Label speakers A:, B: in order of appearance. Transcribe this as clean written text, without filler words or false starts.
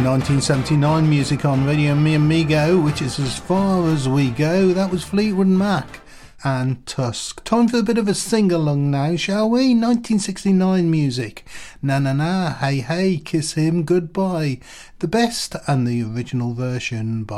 A: 1979 music on Radio Mi Amigo, which is as far as we go. That was Fleetwood Mac and Tusk. Time for a bit of a sing-along now, shall we? 1969 music. Na na na, hey hey, kiss him goodbye. The best and the original version by